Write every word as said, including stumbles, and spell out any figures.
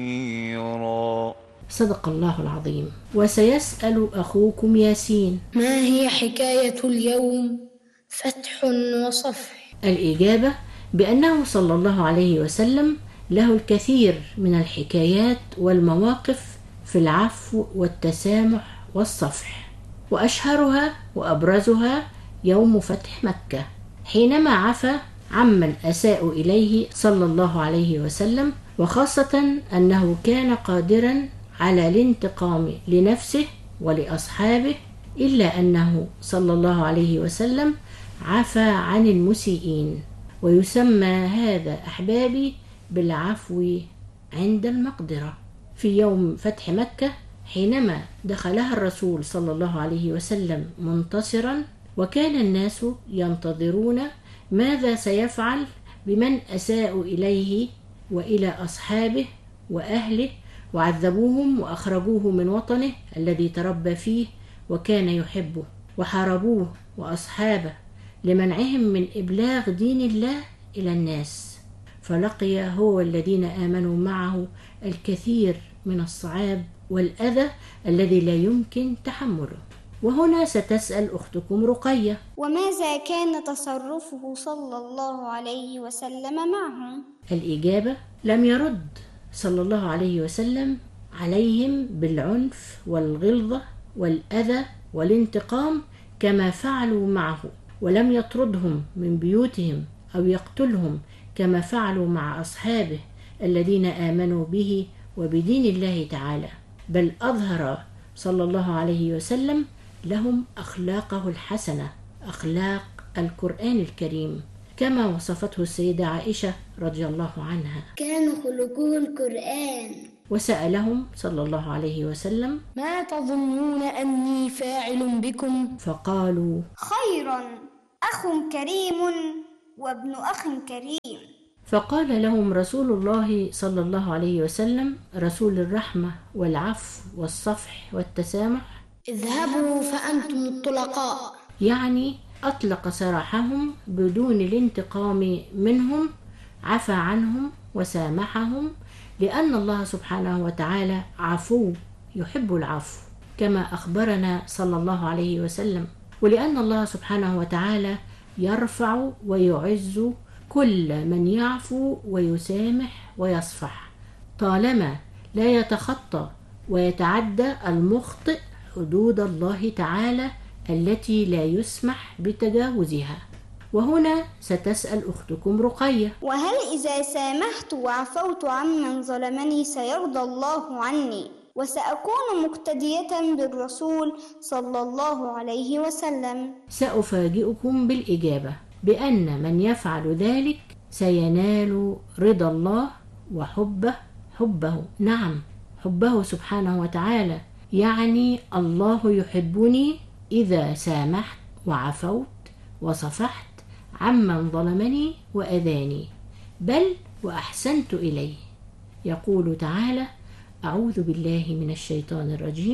صدق الله العظيم. وسيسأل أخوكم ياسين: ما هي حكاية اليوم فتح وصفح؟ الإجابة بأنه صلى الله عليه وسلم له الكثير من الحكايات والمواقف في العفو والتسامح والصفح، وأشهرها وأبرزها يوم فتح مكة، حينما عفى عمن أساءوا إليه صلى الله عليه وسلم، وخاصة أنه كان قادرا على الانتقام لنفسه ولأصحابه، إلا أنه صلى الله عليه وسلم عفى عن المسيئين. ويسمى هذا أحبابي بالعفو عند المقدرة. في يوم فتح مكة حينما دخلها الرسول صلى الله عليه وسلم منتصرا، وكان الناس ينتظرون ماذا سيفعل بمن أساءوا إليه وإلى أصحابه وأهله وعذبوهم وأخرجوه من وطنه الذي تربى فيه وكان يحبه، وحاربوه وأصحابه لمنعهم من إبلاغ دين الله إلى الناس. فلقي هو الذين آمنوا معه الكثير من الصعاب والأذى الذي لا يمكن تحمله. وهنا ستسأل أختكم رقية: وماذا كان تصرفه صلى الله عليه وسلم معهم؟ الإجابة: لم يرد صلى الله عليه وسلم عليهم بالعنف والغلظة والأذى والانتقام كما فعلوا معه، ولم يطردهم من بيوتهم أو يقتلهم كما فعلوا مع أصحابه الذين آمنوا به وبدين الله تعالى، بل أظهر صلى الله عليه وسلم لهم أخلاقه الحسنة، أخلاق القرآن الكريم، كما وصفته السيدة عائشة رضي الله عنها: كان خلقه القرآن. وسألهم صلى الله عليه وسلم: ما تظنون أني فاعل بكم؟ فقالوا: خيرا، أخ كريم وابن أخ كريم. فقال لهم رسول الله صلى الله عليه وسلم، رسول الرحمة والعفو والصفح والتسامح: اذهبوا فأنتم الطلقاء. يعني أطلق سراحهم بدون الانتقام منهم، عفى عنهم وسامحهم، لأن الله سبحانه وتعالى عفو يحب العفو كما أخبرنا صلى الله عليه وسلم، ولأن الله سبحانه وتعالى يرفع ويعز كل من يعفو ويسامح ويصفح، طالما لا يتخطى ويتعدى المخطئ حدود الله تعالى التي لا يسمح بتجاوزها. وهنا ستسأل أختكم رقية: وهل إذا سامحت وعفوت عمن ظلمني سيرضى الله عني وسأكون مقتدية بالرسول صلى الله عليه وسلم؟ سأفاجئكم بالإجابة بأن من يفعل ذلك سينال رضا الله وحبه حبه نعم حبه سبحانه وتعالى، يعني الله يحبني إذا سامحت وعفوت وصفحت عمن ظلمني وأذاني، بل وأحسنت إليه. يقول تعالى: أعوذ بالله من الشيطان الرجيم: